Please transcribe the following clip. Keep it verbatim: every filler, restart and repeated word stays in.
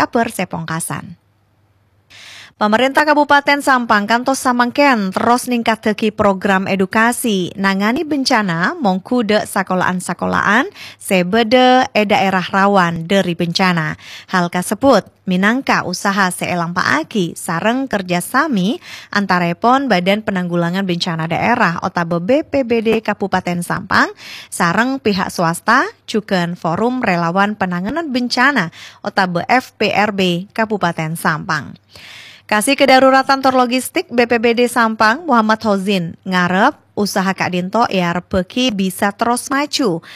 kaper sepongkasan. Pemerintah Kabupaten Sampang kantos samangken terus ningkat teki program edukasi nangani bencana mongkude sekolahan-sekolahan sebede e daerah rawan dari bencana. Hal kasebut minangka usaha seelang paaki sareng kerjasami antarepon Badan Penanggulangan Bencana Daerah otabe B P B D Kabupaten Sampang sareng pihak swasta cuken Forum Relawan Penanganan Bencana otabe F P R B Kabupaten Sampang. Kasih Kedaruratan Terlogistik B P B D Sampang Muhammad Hozin ngarep usaha Kak Dinto E R P K bisa terus maju